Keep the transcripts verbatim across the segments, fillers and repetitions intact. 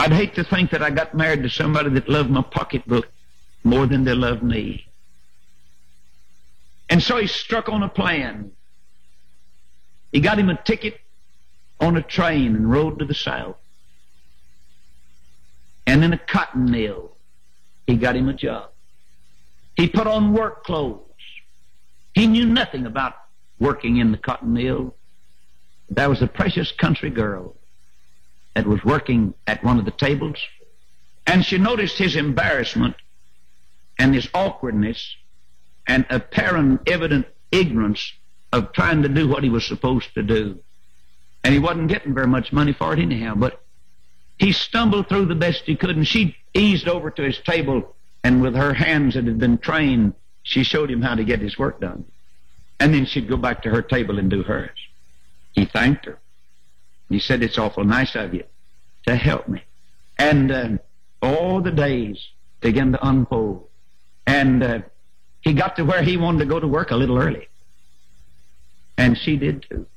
I'd hate to think that I got married to somebody that loved my pocketbook more than they loved me. And so he struck on a plan. He got him a ticket on a train and rode to the South. And in a cotton mill, he got him a job. He put on work clothes. He knew nothing about working in the cotton mill. There was a precious country girl that was working at one of the tables, and she noticed his embarrassment and his awkwardness and apparent evident ignorance of trying to do what he was supposed to do. And he wasn't getting very much money for it anyhow, but he stumbled through the best he could, and she eased over to his table, and with her hands that had been trained, she showed him how to get his work done. And then she'd go back to her table and do hers. He thanked her. He said, "It's awful nice of you to help me." And uh, all the days began to unfold. And uh, he got to where he wanted to go to work a little early. And she did too.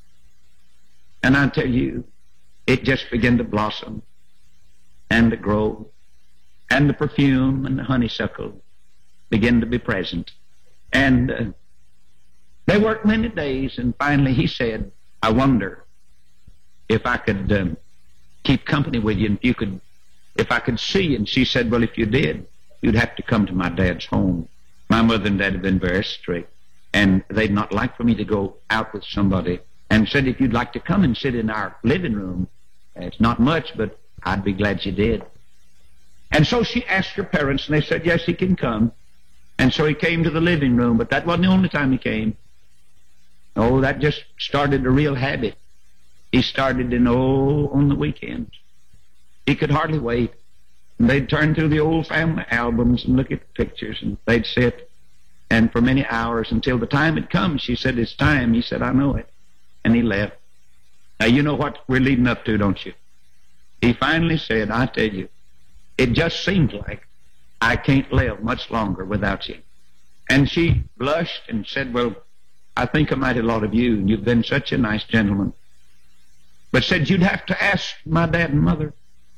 And I tell you, it just began to blossom and to grow. And the perfume and the honeysuckle began to be present. And uh, they worked many days, and finally he said, "I wonder if I could um, keep company with you, and if you could, if I could see you." And she said, "Well, if you did, you'd have to come to my dad's home. My mother and dad have been very strict, and they'd not like for me to go out with somebody. And said, if you'd like to come and sit in our living room, it's not much, but I'd be glad you did." And so she asked her parents, and they said, yes, he can come. And so he came to the living room, but that wasn't the only time he came. Oh, that just started a real habit. He started in, oh, on the weekends. He could hardly wait. And they'd turn through the old family albums and look at the pictures, and they'd sit, and for many hours until the time had come. She said, "It's time." He said, "I know it." And he left. Now, you know what we're leading up to, don't you? He finally said, "I tell you, it just seems like I can't live much longer without you." And she blushed and said, "Well, I think a mighty lot of you, and you've been such a nice gentleman." But said, "You'd have to ask my dad and mother."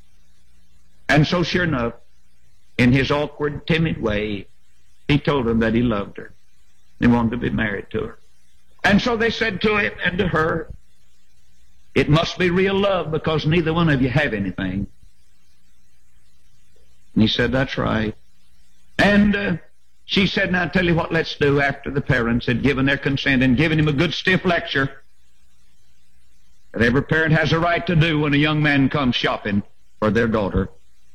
And so sure enough, in his awkward, timid way, he told them that he loved her. He wanted to be married to her. And so they said to him and to her, "It must be real love, because neither one of you have anything." And he said, "That's right." And uh, she said, "Now, I'll tell you what let's do." After the parents had given their consent and given him a good stiff lecture that every parent has a right to do when a young man comes shopping for their daughter.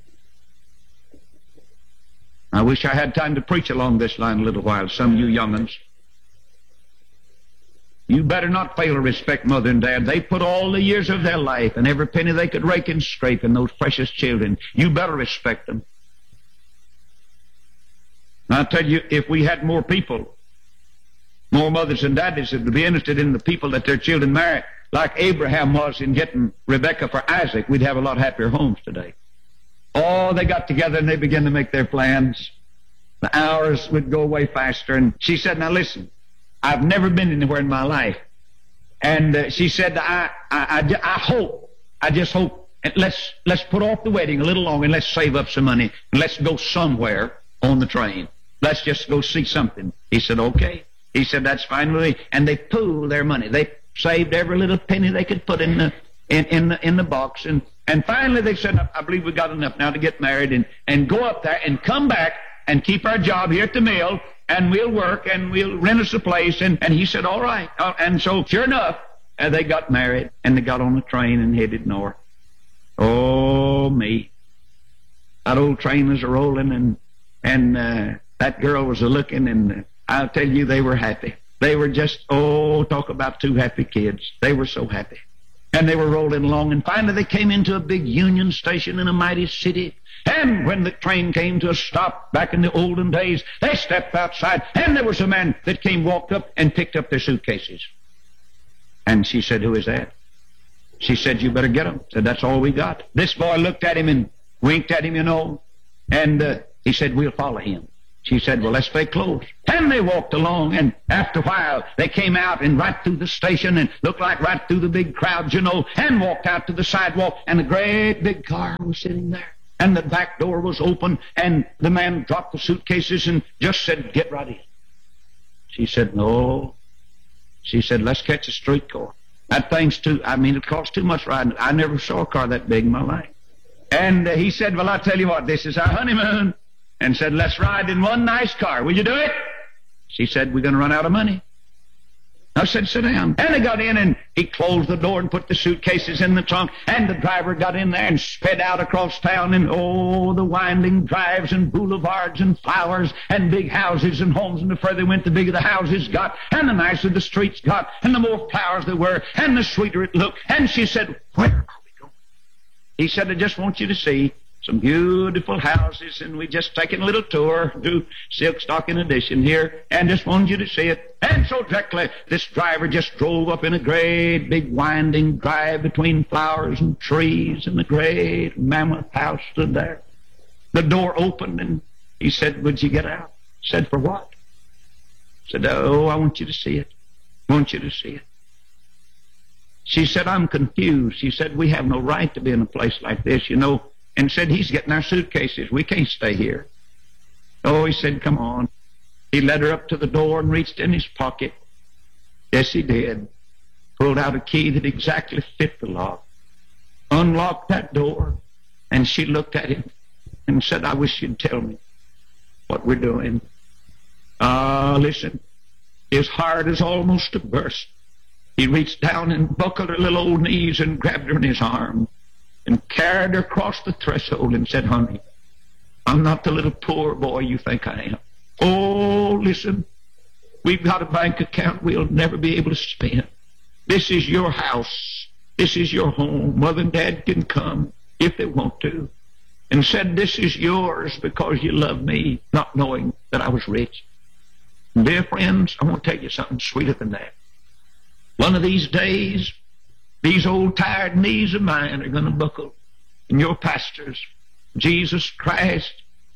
I wish I had time to preach along this line a little while. Some of you young'uns, you better not fail to respect mother and dad. They put all the years of their life and every penny they could rake and scrape in those precious children. You better respect them. I'll tell you, if we had more people, more mothers and daddies that would be interested in the people that their children marry, like Abraham was in getting Rebekah for Isaac, we'd have a lot happier homes today. Oh, they got together and they began to make their plans. The hours would go away faster. And she said, "Now listen, I've never been anywhere in my life." And uh, she said, I, I, I, I hope, I just hope, let's, let's put off the wedding a little longer and let's save up some money and let's go somewhere on the train. Let's just go see something. He said, "Okay." He said, "That's fine with me." And they pooled their money. They saved every little penny they could put in the in, in the in the box. And, and finally they said, "I believe we got enough now to get married and, and go up there and come back and keep our job here at the mill, and we'll work and we'll rent us a place." And, and he said, "All right." Uh, and so sure enough, uh, they got married and they got on the train and headed north. Oh, me. That old train was a-rolling, and, and uh, that girl was a-looking, and uh, I'll tell you, they were happy. They were just, oh, talk about two happy kids. They were so happy. And they were rolling along, and finally they came into a big Union Station in a mighty city. And when the train came to a stop back in the olden days, they stepped outside, and there was a man that came, walked up, and picked up their suitcases. And she said, "Who is that?" She said, "You better get them." Said, "That's all we got." This boy looked at him and winked at him, you know, and uh, he said, "We'll follow him." She said, well, let's stay close. And they walked along, and after a while, they came out and right through the station and looked like right through the big crowd, you know, and walked out to the sidewalk, and a great big car was sitting there. And the back door was open, and the man dropped the suitcases and just said, get right in. She said, no. She said, let's catch a streetcar. That thing's too, I mean, it costs too much riding. I never saw a car that big in my life. And uh, he said, well, I'll tell you what, this is our honeymoon. And said, let's ride in one nice car. Will you do it? She said, we're going to run out of money. I said, sit down. And he got in, and he closed the door and put the suitcases in the trunk. And the driver got in there and sped out across town. And, oh, the winding drives and boulevards and flowers and big houses and homes. And the further they went, the bigger the houses got. And the nicer the streets got. And the more flowers there were. And the sweeter it looked. And she said, where are we going? He said, I just want you to see some beautiful houses, and we just taking a little tour, do Silk Stocking Edition here, and just wanted you to see it. And so directly, this driver just drove up in a great big winding drive between flowers and trees, and the great mammoth house stood there. The door opened, and he said, would you get out? Said, for what? Said, oh, I want you to see it. I want you to see it. She said, I'm confused. She said, we have no right to be in a place like this, you know. And said, he's getting our suitcases. We can't stay here. Oh, he said, come on. He led her up to the door and reached in his pocket. Yes, he did. Pulled out a key that exactly fit the lock. Unlocked that door. And she looked at him and said, I wish you'd tell me what we're doing. Ah, uh, listen. His heart is almost to burst. He reached down and buckled her little old knees and grabbed her in his arm and carried her across the threshold and said, honey, I'm not the little poor boy you think I am. Oh, listen, we've got a bank account we'll never be able to spend. This is your house. This is your home. Mother and Dad can come if they want to. And said, this is yours because you love me, not knowing that I was rich. And dear friends, I want to tell you something sweeter than that. One of these days, these old tired knees of mine are going to buckle. And your pastors, Jesus Christ,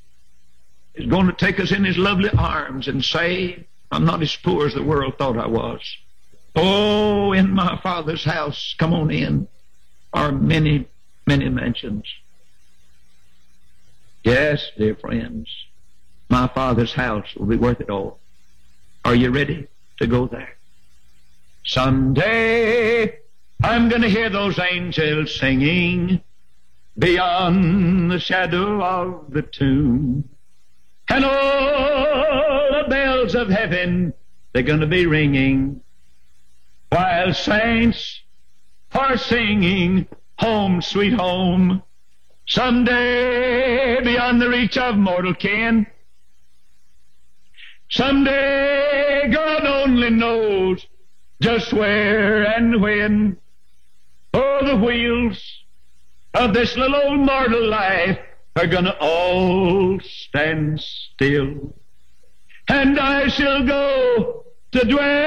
is going to take us in his lovely arms and say, I'm not as poor as the world thought I was. Oh, in my Father's house, come on in, are many, many mansions. Yes, dear friends, my Father's house will be worth it all. Are you ready to go there? Someday I'm going to hear those angels singing beyond the shadow of the tomb. And all the bells of heaven, they're going to be ringing while saints are singing, home, sweet home. Someday beyond the reach of mortal ken. Someday God only knows just where and when. Oh, the wheels of this little old mortal life are gonna all stand still, and I shall go to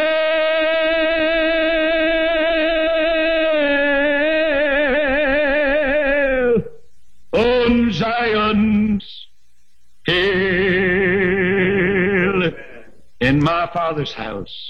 dwell on Zion's hill. In my Father's house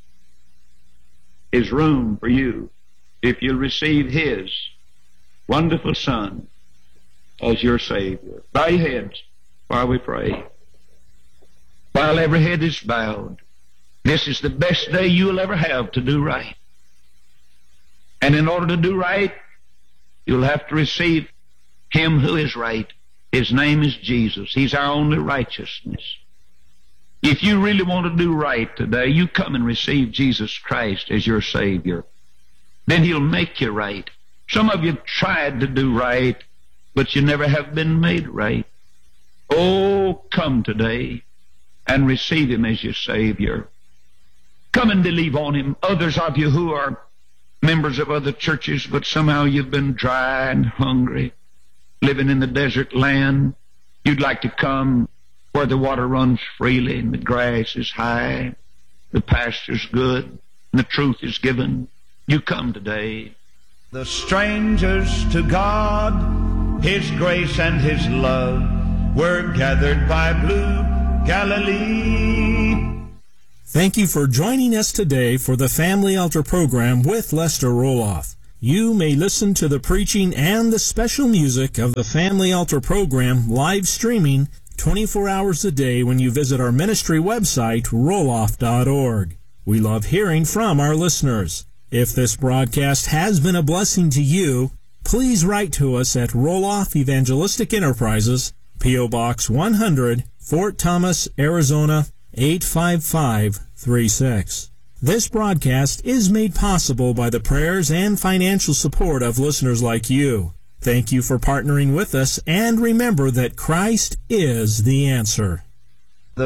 is room for you if you'll receive his wonderful Son as your Savior. Bow your heads while we pray. While every head is bowed, this is the best day you'll ever have to do right. And in order to do right, you'll have to receive him who is right. His name is Jesus. He's our only righteousness. If you really want to do right today, you come and receive Jesus Christ as your Savior. Then he'll make you right. Some of you tried to do right, but you never have been made right. Oh, come today and receive him as your Savior. Come and believe on him. Others of you who are members of other churches, but somehow you've been dry and hungry, living in the desert land, you'd like to come where the water runs freely and the grass is high, the pasture's good, and the truth is given. You come today. The strangers to God, his grace and his love, were gathered by blue Galilee. Thank you for joining us today for the Family Altar program with Lester Roloff. You may listen to the preaching and the special music of the Family Altar program live streaming twenty-four hours a day when you visit our ministry website, roloff dot org. We love hearing from our listeners. If this broadcast has been a blessing to you, please write to us at Roloff Evangelistic Enterprises, P O. Box one hundred, Fort Thomas, Arizona, eight five five three six. This broadcast is made possible by the prayers and financial support of listeners like you. Thank you for partnering with us, and remember that Christ is the answer.